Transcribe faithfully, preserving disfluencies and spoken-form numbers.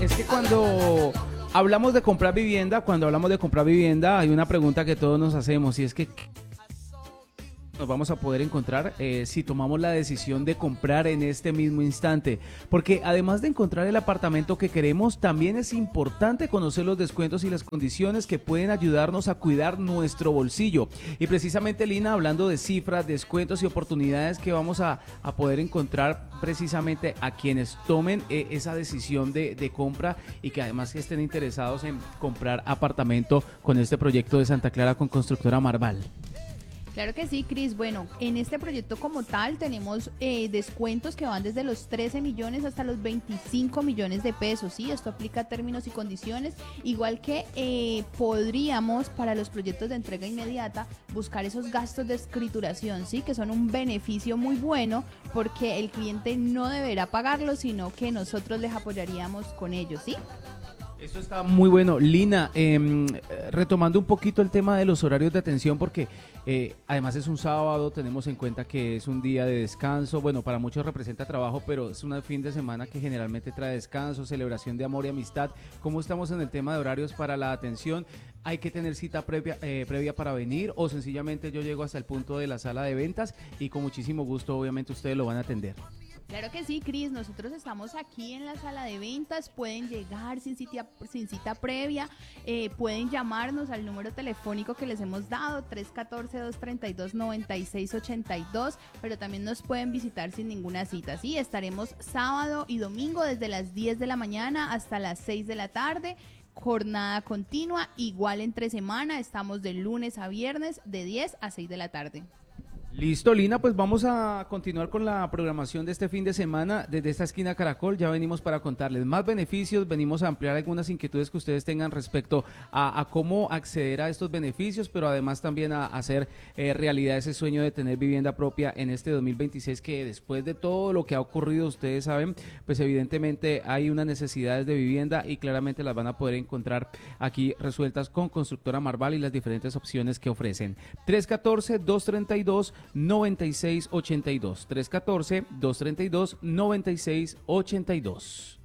Es que cuando hablamos de comprar vivienda, cuando hablamos de comprar vivienda, hay una pregunta que todos nos hacemos y es que nos vamos a poder encontrar eh, si tomamos la decisión de comprar en este mismo instante, porque además de encontrar el apartamento que queremos, también es importante conocer los descuentos y las condiciones que pueden ayudarnos a cuidar nuestro bolsillo. Y precisamente, Lina, hablando de cifras, descuentos y oportunidades que vamos a, a poder encontrar precisamente a quienes tomen eh, esa decisión de, de compra y que además estén interesados en comprar apartamento con este proyecto de Santa Clara con Constructora Marval. Claro que sí, Cris. Bueno, en este proyecto como tal tenemos eh, descuentos que van desde los trece millones hasta los veinticinco millones de pesos, ¿sí? Esto aplica a términos y condiciones, igual que eh, podríamos para los proyectos de entrega inmediata buscar esos gastos de escrituración, ¿sí? Que son un beneficio muy bueno porque el cliente no deberá pagarlo, sino que nosotros les apoyaríamos con ellos, ¿sí? Eso está muy bueno. Lina, eh, retomando un poquito el tema de los horarios de atención, porque eh, además es un sábado, tenemos en cuenta que es un día de descanso, bueno, para muchos representa trabajo, pero es un fin de semana que generalmente trae descanso, celebración de amor y amistad. ¿Cómo estamos en el tema de horarios para la atención? ¿Hay que tener cita previa, eh, previa para venir o sencillamente yo llego hasta el punto de la sala de ventas y con muchísimo gusto obviamente ustedes lo van a atender? Claro que sí, Cris, nosotros estamos aquí en la sala de ventas, pueden llegar sin cita, sin cita previa, eh, pueden llamarnos al número telefónico que les hemos dado, tres uno cuatro, dos tres dos, nueve seis ocho dos, pero también nos pueden visitar sin ninguna cita, ¿sí? Estaremos sábado y domingo desde las diez de la mañana hasta las seis de la tarde, jornada continua, igual entre semana, estamos de lunes a viernes de diez a seis de la tarde. Listo, Lina, pues vamos a continuar con la programación de este fin de semana desde esta esquina Caracol. Ya venimos para contarles más beneficios, venimos a ampliar algunas inquietudes que ustedes tengan respecto a, a cómo acceder a estos beneficios, pero además también a, a hacer eh, realidad ese sueño de tener vivienda propia en este dos mil veintiséis, que después de todo lo que ha ocurrido, ustedes saben, pues evidentemente hay unas necesidades de vivienda y claramente las van a poder encontrar aquí resueltas con Constructora Marval y las diferentes opciones que ofrecen. tres uno cuatro, dos tres dos, nueve seis ocho dos, tres uno cuatro, dos tres dos, nueve seis ocho dos.